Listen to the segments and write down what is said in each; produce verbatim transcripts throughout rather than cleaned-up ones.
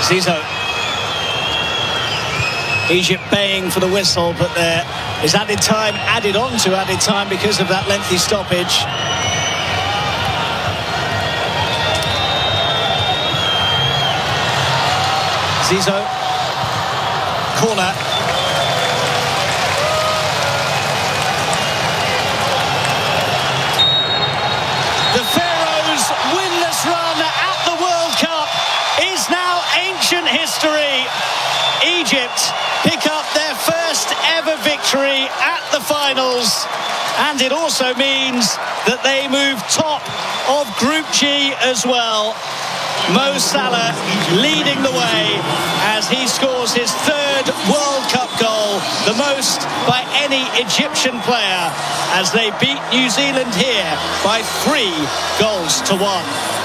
Zizou. Egypt baying for the whistle, but there is added time added on to added time because of that lengthy stoppage. Zizou. Corner. The Pharaohs' winless run at the World Cup is now ancient history. Egypt pick up their first ever victory at the finals, and it also means that they move top of Group G as well. Mo Salah leading the way as he scores his third World Cup goal, the most by any Egyptian player, as they beat New Zealand here by three goals to one.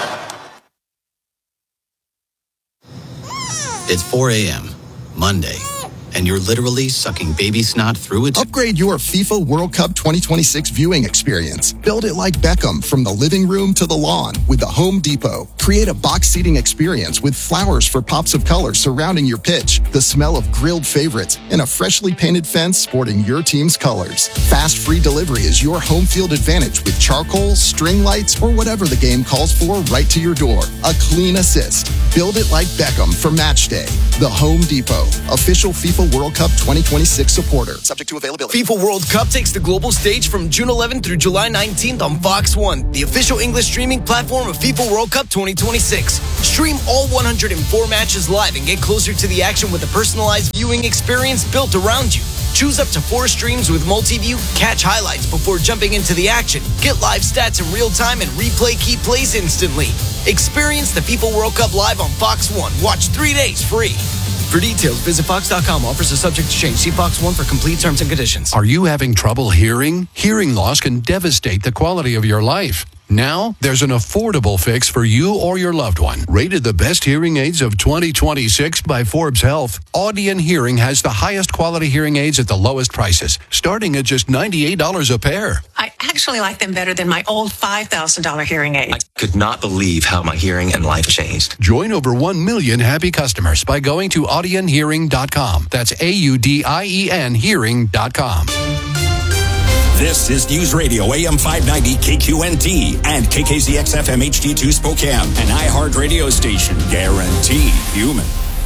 It's four a.m., Monday, and you're literally sucking baby snot through it. Upgrade your FIFA World Cup twenty twenty-six viewing experience. Build it like Beckham from the living room to the lawn with the Home Depot. Create a box seating experience with flowers for pops of color surrounding your pitch, the smell of grilled favorites, and a freshly painted fence sporting your team's colors. Fast free delivery is your home field advantage with charcoal, string lights, or whatever the game calls for right to your door. A clean assist. Build it like Beckham for match day. The Home Depot, official FIFA World Cup twenty twenty-six supporter. Subject to availability. FIFA World Cup takes the global stage from June eleventh through July nineteenth on Fox one, the official English streaming platform of FIFA World Cup twenty twenty-six. Stream all one hundred four matches live and get closer to the action with a personalized viewing experience built around you. Choose up to four streams with multi-view, catch highlights before jumping into the action, get live stats in real time, and replay key plays instantly. Experience the FIFA World Cup live on Fox one. Watch three days free. For details, visit fox dot com. Offers are subject to change. See Fox one for complete terms and conditions. Are you having trouble hearing? Hearing loss can devastate the quality of your life. Now, there's an affordable fix for you or your loved one. Rated the best hearing aids of twenty twenty-six by Forbes Health, Audion Hearing has the highest quality hearing aids at the lowest prices, starting at just ninety-eight dollars a pair. I actually like them better than my old five thousand dollars hearing aid. I could not believe how my hearing and life changed. Join over one million happy customers by going to audion hearing dot com. That's A U D I E N hearing dot com. This is News Radio A M five ninety K Q N T and K K Z X F M H D two Spokane, an iHeart radio station guaranteed human.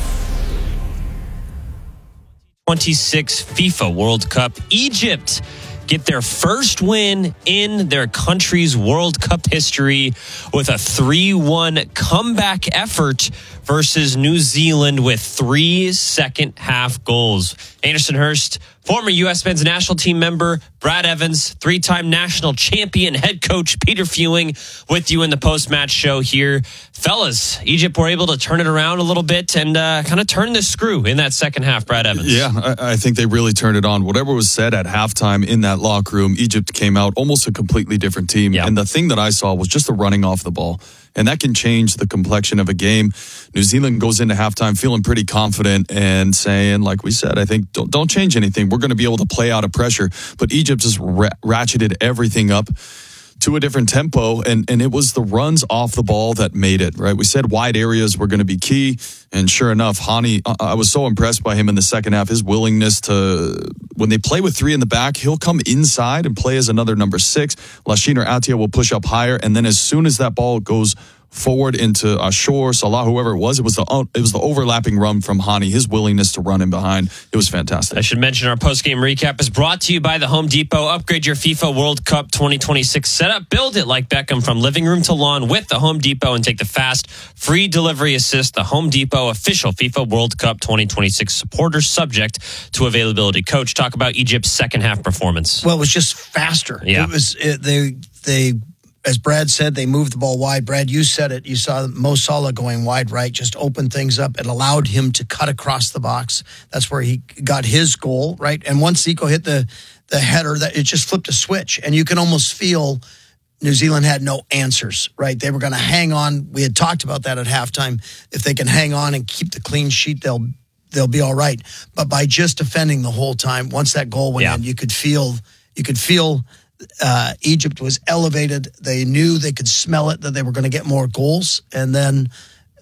twenty-six FIFA World Cup. Egypt get their first win in their country's World Cup history with a three one comeback effort versus New Zealand with three second half goals. Anderson Hurst, former U S men's national team member, Brad Evans, three-time national champion head coach Peter Fewing with you in the post-match show here. Fellas, Egypt were able to turn it around a little bit and uh, kind of turn the screw in that second half, Brad Evans. Yeah, I, I think they really turned it on. Whatever was said at halftime in that locker room, Egypt came out almost a completely different team. Yeah. And the thing that I saw was just the running off the ball. And that can change the complexion of a game. New Zealand goes into halftime feeling pretty confident and saying, like we said, I think don't, don't change anything. We're going to be able to play out of pressure. But Egypt just ra- ratcheted everything up to a different tempo, and, and it was the runs off the ball that made it, right? We said wide areas were going to be key, and sure enough, Hani, I was so impressed by him in the second half, his willingness to, when they play with three in the back, he'll come inside and play as another number six. Lachine or Atia will push up higher, and then as soon as that ball goes forward into Ashore, Salah, whoever it was, it was the it was the overlapping run from Hani, his willingness to run in behind. It was fantastic. I should mention our post-game recap is brought to you by the Home Depot. Upgrade your FIFA World Cup twenty twenty-six setup. Build it like Beckham from living room to lawn with the Home Depot and take the fast, free delivery assist. The Home Depot official FIFA World Cup twenty twenty-six supporter, subject to availability. Coach, talk about Egypt's second half performance. Well, it was just faster. Yeah. It was it, they they. As Brad said, they moved the ball wide. Brad, you said it. You saw Mo Salah going wide right, just opened things up. It allowed him to cut across the box. That's where he got his goal, right? And once Zico hit the, the header, that it just flipped a switch. And you can almost feel New Zealand had no answers, right? They were going to hang on. We had talked about that at halftime. If they can hang on and keep the clean sheet, they'll they'll be all right. But by just defending the whole time, once that goal went yeah. in, you could feel you could feel Uh, Egypt was elevated. They knew they could smell it, that they were going to get more goals. And then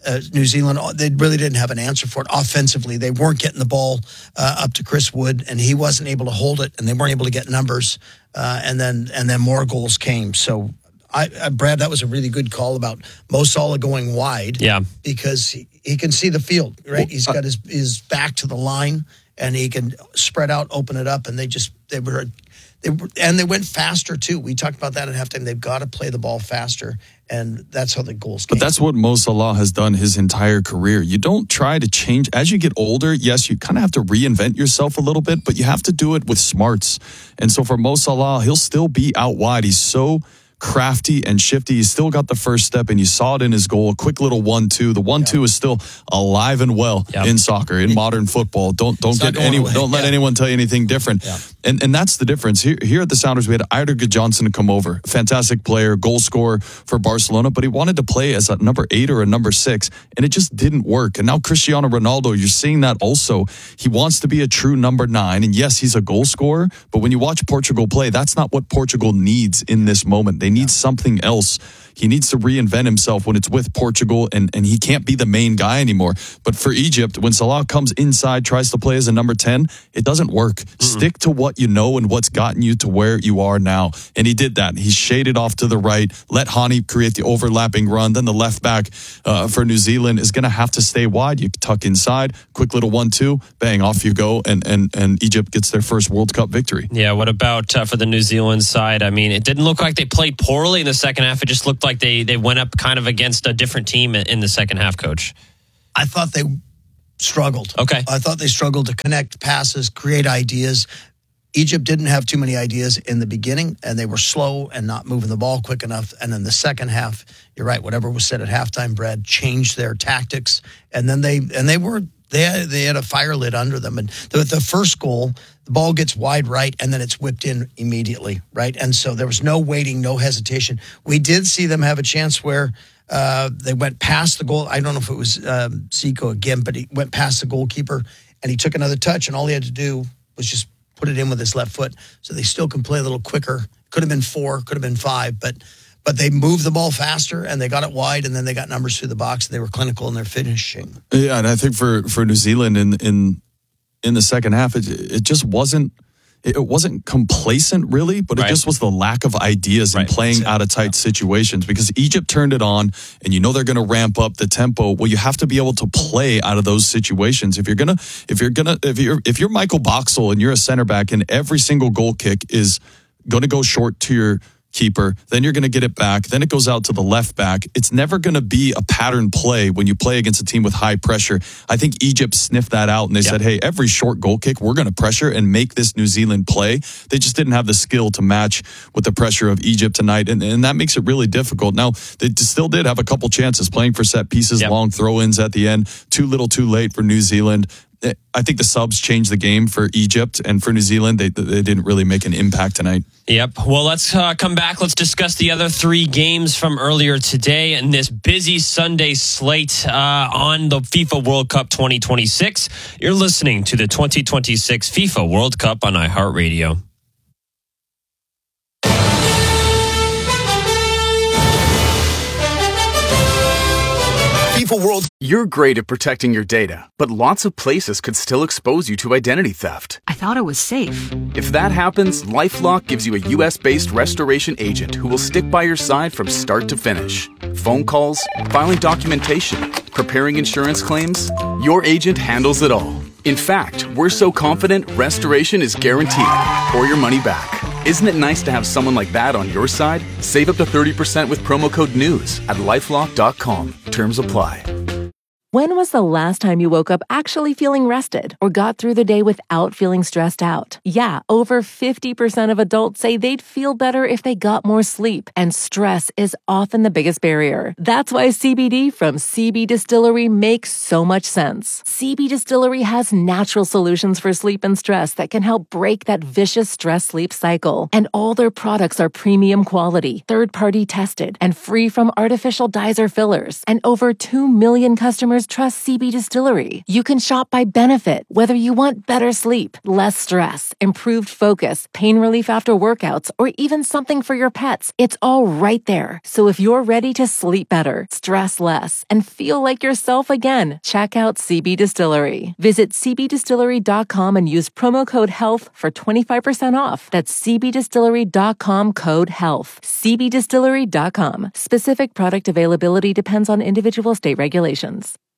uh, New Zealand, they really didn't have an answer for it offensively. They weren't getting the ball uh, up to Chris Wood, and he wasn't able to hold it, and they weren't able to get numbers. Uh, and then and then more goals came. So, I, I, Brad, that was a really good call about Mo Salah going wide. Yeah, because he, he can see the field, right? Well, He's got his his back to the line, and he can spread out, open it up, and they just they were. They were, and they went faster, too. We talked about that at halftime. They've got to play the ball faster, and that's how the goals came. But that's what Mo Salah has done his entire career. You don't try to change. As you get older, yes, you kind of have to reinvent yourself a little bit, but you have to do it with smarts. And so for Mo Salah, he'll still be out wide. He's so crafty and shifty. He's still got the first step, and you saw it in his goal. A quick little one two. The one two yeah. is still alive and well yep. in soccer, in modern football. Don't don't get any, don't let yeah. anyone tell you anything different. Yeah. And and that's the difference. Here here at the Sounders, we had Eidur Gudjohnsen come over. Fantastic player, goal scorer for Barcelona, but he wanted to play as a number eight or a number six, and it just didn't work. And now Cristiano Ronaldo, you're seeing that also. He wants to be a true number nine, and yes, he's a goal scorer, but when you watch Portugal play, that's not what Portugal needs in this moment. They need something else. He needs to reinvent himself when it's with Portugal, and, and he can't be the main guy anymore. But for Egypt, when Salah comes inside, tries to play as a number ten, it doesn't work. Mm-hmm. Stick to what you know and what's gotten you to where you are now. And he did that. He shaded off to the right, let Hani create the overlapping run. Then the left back uh, for New Zealand is going to have to stay wide. You tuck inside, quick little one two, bang, off you go. And, and, and Egypt gets their first World Cup victory. Yeah, what about uh, for the New Zealand side? I mean, it didn't look like they played poorly in the second half. It just looked like they, they went up kind of against a different team in the second half, Coach. I thought they struggled. Okay. I thought they struggled to connect passes, create ideas. Egypt didn't have too many ideas in the beginning, and they were slow and not moving the ball quick enough. And in the second half, you're right, whatever was said at halftime, Brad, changed their tactics. And then they and they were they had, they had a fire lit under them. And the, the first goal, the ball gets wide right, and then it's whipped in immediately, right? And so there was no waiting, no hesitation. We did see them have a chance where uh, they went past the goal. I don't know if it was um, Zico again, but he went past the goalkeeper, and he took another touch, and all he had to do was just put it in with his left foot. So they still can play a little quicker. Could have been four, could have been five, but but they moved the ball faster, and they got it wide, and then they got numbers through the box, and they were clinical in their finishing. Yeah, and I think for, for New Zealand in in in the second half, it it just wasn't it wasn't complacent really, but right. it just was the lack of ideas right. and playing out of tight yeah. situations, because Egypt turned it on, and you know they're going to ramp up the tempo. Well, you have to be able to play out of those situations. If you're gonna if you're gonna if you're if you're Michael Boxall and you're a center back, and every single goal kick is going to go short to your keeper, then you're going to get it back, then it goes out to the left back. It's never going to be a pattern play when you play against a team with high pressure. I think Egypt sniffed that out, and they yep. said, hey, every short goal kick, we're going to pressure and make this New Zealand play. They just didn't have the skill to match with the pressure of Egypt tonight, and, and that makes it really difficult. Now, they still did have a couple chances playing for set pieces, yep. long throw-ins at the end, too little too late for New Zealand. I think the subs changed the game for Egypt, and for New Zealand, they they didn't really make an impact tonight. Yep. Well, let's uh, come back. Let's discuss the other three games from earlier today and this busy Sunday slate uh, on the FIFA World Cup twenty twenty-six. You're listening to the twenty twenty-six FIFA World Cup on iHeartRadio. FIFA World. You're great at protecting your data, but lots of places could still expose you to identity theft. I thought it was safe. If that happens, LifeLock gives you a U S-based restoration agent who will stick by your side from start to finish. Phone calls, filing documentation, preparing insurance claims, your agent handles it all. In fact, we're so confident restoration is guaranteed or your money back. Isn't it nice to have someone like that on your side? Save up to thirty percent with promo code NEWS at lifelock dot com. Terms apply. When was the last time you woke up actually feeling rested or got through the day without feeling stressed out? Yeah, over fifty percent of adults say they'd feel better if they got more sleep, and stress is often the biggest barrier. That's why C B D from C B Distillery makes so much sense. C B Distillery has natural solutions for sleep and stress that can help break that vicious stress-sleep cycle. And all their products are premium quality, third-party tested, and free from artificial dyes or fillers. And over two million customers customers trust C B Distillery. You can shop by benefit, whether you want better sleep, less stress, improved focus, pain relief after workouts, or even something for your pets. It's all right there. So if you're ready to sleep better, stress less, and feel like yourself again, check out C B Distillery. Visit c b distillery dot com and use promo code HEALTH for twenty-five percent off. That's c b distillery dot com code HEALTH. c b distillery dot com. Specific product availability depends on individual state regulations.